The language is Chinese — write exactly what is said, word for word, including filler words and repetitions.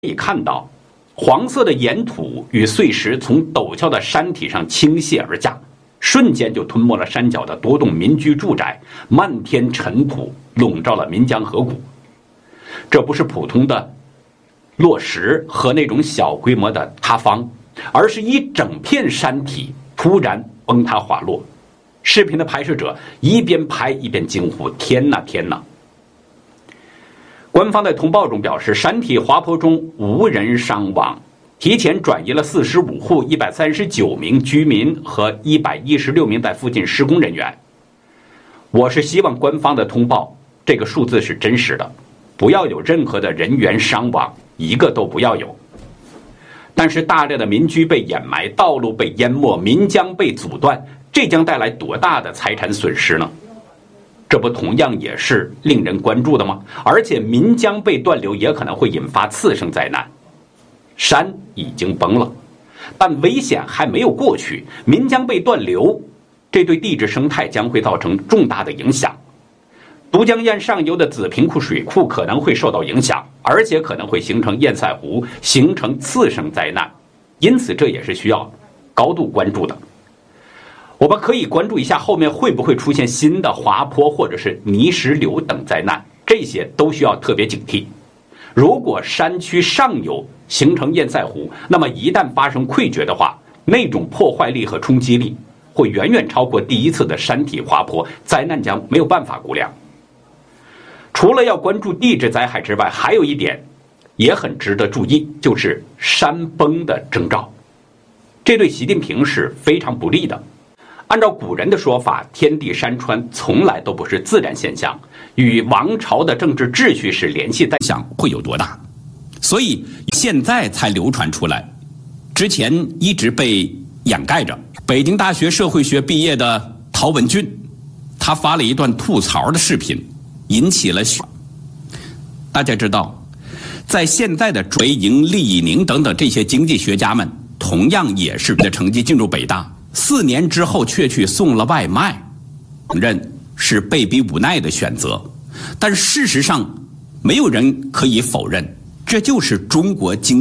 可以看到，黄色的岩土与碎石从陡峭的山体上倾泻而下，瞬间就吞没了山脚的多栋民居住宅，漫天尘土笼罩了岷江河谷。这不是普通的落石和那种小规模的塌方，而是一整片山体突然崩塌滑落。视频的拍摄者一边拍一边惊呼：天哪天哪！官方在通报中表示，山体滑坡中无人伤亡，提前转移了四十五户、一百三十九名居民和一百一十六名在附近施工人员。我是希望官方的通报这个数字是真实的，不要有任何的人员伤亡，一个都不要有。但是大量的民居被掩埋，道路被淹没，岷江被阻断，这将带来多大的财产损失呢？这不同样也是令人关注的吗？而且岷江被断流也可能会引发次生灾难。山已经崩了，但危险还没有过去，岷江被断流，这对地质生态将会造成重大的影响。都江堰上游的子平库水库可能会受到影响，而且可能会形成堰塞湖，形成次生灾难，因此这也是需要高度关注的。我们可以关注一下后面会不会出现新的滑坡或者是泥石流等灾难，这些都需要特别警惕。如果山区上游形成堰塞湖，那么一旦发生溃决的话，那种破坏力和冲击力会远远超过第一次的山体滑坡，灾难将没有办法估量。除了要关注地质灾害之外，还有一点也很值得注意，就是山崩的征兆。这对习近平是非常不利的。按照古人的说法，天地山川从来都不是自然现象，与王朝的政治秩序是联系在， 想会有多大？所以现在才流传出来，之前一直被掩盖着。北京大学社会学毕业的陶文俊，他发了一段吐槽的视频，引起了。大家知道，在现在的韦莹、厉以宁等等这些经济学家们，同样也是的成绩进入北大。四年之后却去送了外卖，承认是被逼无奈的选择，但事实上没有人可以否认，这就是中国经